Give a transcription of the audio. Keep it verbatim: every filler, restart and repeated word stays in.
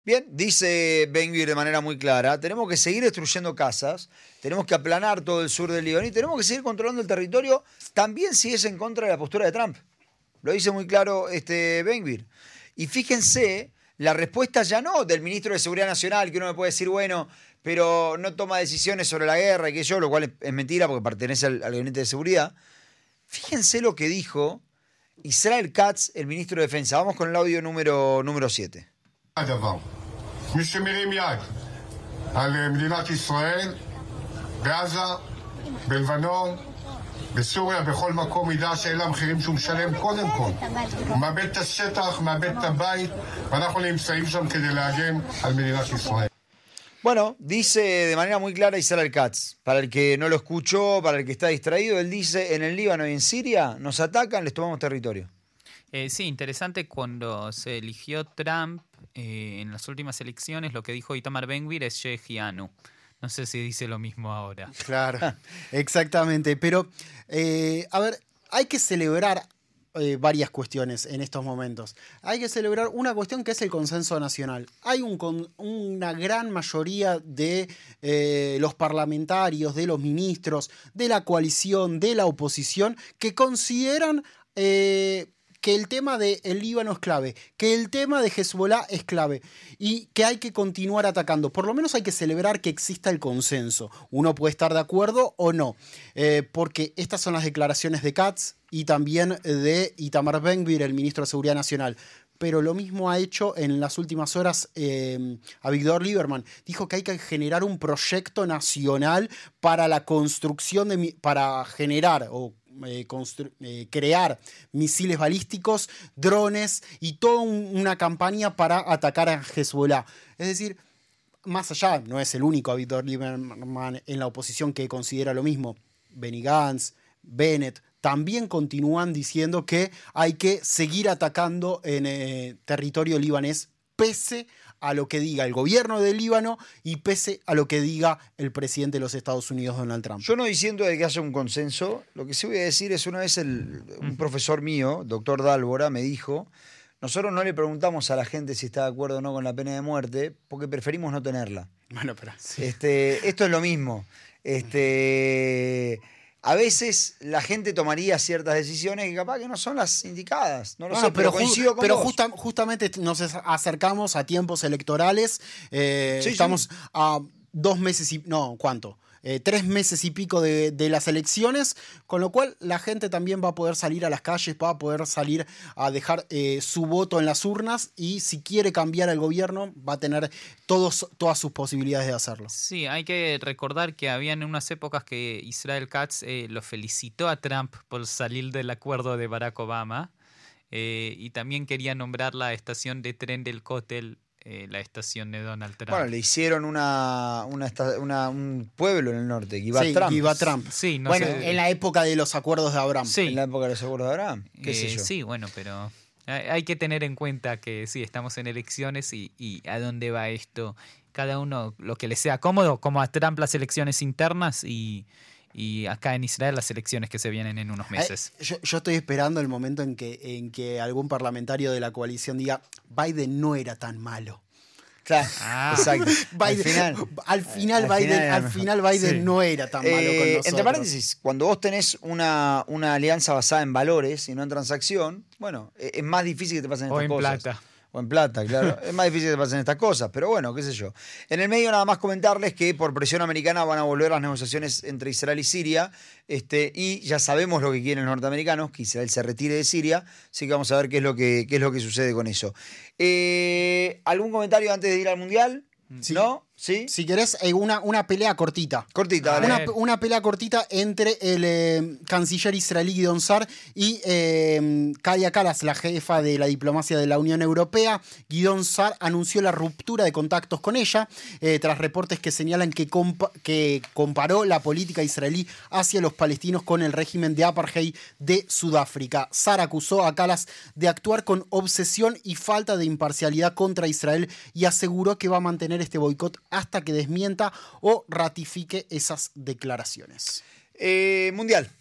Bien, dice Ben-Gvir de manera muy clara, tenemos que seguir destruyendo casas, tenemos que aplanar todo el sur del Líbano y tenemos que seguir controlando el territorio, también si es en contra de la postura de Trump. Lo dice muy claro este Ben-Gvir. Y fíjense, la respuesta ya no del ministro de Seguridad Nacional, que uno me puede decir, bueno, pero no toma decisiones sobre la guerra y que yo, lo cual es, es mentira porque pertenece al, al gabinete de seguridad. Fíjense lo que dijo Israel Katz, el ministro de Defensa. Vamos con el audio número, número siete. הדבר. מי שמרים יד על מדינת ישראל, בעזה, בלבנון, בסוריה, בכל מקום ידע שאלה המחירים שהוא משלם קודם כל. הוא מאבד את השטח, מאבד את הבית, ואנחנו נמצאים שם כדי להגן על מדינת ישראל. Bueno, dice de manera muy clara Israel Katz, para el que no lo escuchó, para el que está distraído, él dice, en el Líbano y en Siria nos atacan, les tomamos territorio. Eh, sí, interesante cuando se eligió Trump eh, en las últimas elecciones, lo que dijo Itamar Ben-Gvir es Shehianu. No sé si dice lo mismo ahora. Claro, exactamente. Pero, eh, a ver, hay que celebrar eh, varias cuestiones en estos momentos. Hay que celebrar una cuestión que es el consenso nacional. Hay un con, una gran mayoría de eh, los parlamentarios, de los ministros, de la coalición, de la oposición, que consideran... Eh, que el tema del Líbano es clave, que el tema de Hezbollah es clave y que hay que continuar atacando. Por lo menos hay que celebrar que exista el consenso. Uno puede estar de acuerdo o no, eh, porque estas son las declaraciones de Katz y también de Itamar Ben-Gvir, el ministro de Seguridad Nacional. Pero lo mismo ha hecho en las últimas horas eh, Avigdor Lieberman. Dijo que hay que generar un proyecto nacional para la construcción, de, para generar o Eh, eh, crear misiles balísticos, drones y toda un, una campaña para atacar a Hezbollah. Es decir, más allá, no es el único Avigdor Lieberman en la oposición que considera lo mismo. Benny Gantz, Bennett, también continúan diciendo que hay que seguir atacando en eh, territorio libanés pese a lo que diga el gobierno del Líbano y pese a lo que diga el presidente de los Estados Unidos, Donald Trump. Yo no diciendo de que haya un consenso, lo que sí voy a decir es una vez el, un profesor mío, doctor Dálvora, me dijo, nosotros no le preguntamos a la gente si está de acuerdo o no con la pena de muerte porque preferimos no tenerla. Bueno, pero sí. Este, esto es lo mismo. Este... A veces la gente tomaría ciertas decisiones que capaz que no son las indicadas. No lo bueno, sé, pero, pero coincido con Pero vos. Justa, justamente nos acercamos a tiempos electorales. Eh, sí, estamos sí. a dos meses y... No, ¿cuánto? Eh, tres meses y pico de, de las elecciones, con lo cual la gente también va a poder salir a las calles, va a poder salir a dejar eh, su voto en las urnas y si quiere cambiar el gobierno va a tener todos, todas sus posibilidades de hacerlo. Sí, hay que recordar que habían unas épocas que Israel Katz eh, lo felicitó a Trump por salir del acuerdo de Barack Obama eh, y también quería nombrar la estación de tren del Kotel Eh, la estación de Donald Trump. Bueno, le hicieron una, una, una un pueblo en el norte, Givat sí, Trump. Givat Trump. Sí, no bueno, sé. en la época de los acuerdos de Abraham. Sí. En la época de los acuerdos de Abraham. ¿Qué eh, sé yo? Sí, bueno, pero hay que tener en cuenta que sí, estamos en elecciones y, y a dónde va esto. Cada uno lo que le sea cómodo, como a Trump las elecciones internas y, y acá en Israel las elecciones que se vienen en unos meses. Eh, yo, yo estoy esperando el momento en que, en que algún parlamentario de la coalición diga Biden no era tan malo. Claro, ah. exacto. Biden, al final, al final al Biden, final, al final Biden sí. no era tan malo eh, con nosotros. Entre paréntesis, cuando vos tenés una, una alianza basada en valores y no en transacción, bueno, es más difícil que te pasen estas o en cosas. Plata. O en plata, claro. Es más difícil que pasen estas cosas, pero bueno, qué sé yo. En el medio nada más comentarles que por presión americana van a volver las negociaciones entre Israel y Siria, este, y ya sabemos lo que quieren los norteamericanos, que Israel se retire de Siria, así que vamos a ver qué es lo que, qué es lo que sucede con eso. Eh, ¿Algún comentario antes de ir al Mundial? Sí. ¿No? ¿Sí? Si querés, eh, una, una pelea cortita. Cortita, dale. Una, una pelea cortita entre el eh, canciller israelí Gideon Sa'ar y eh, Kaja Kallas, la jefa de la diplomacia de la Unión Europea. Gideon Sa'ar anunció la ruptura de contactos con ella, eh, tras reportes que señalan que, compa que comparó la política israelí hacia los palestinos con el régimen de apartheid de Sudáfrica. Sa'ar acusó a Kallas de actuar con obsesión y falta de imparcialidad contra Israel y aseguró que va a mantener este boicot hasta que desmienta o ratifique esas declaraciones. Eh, mundial.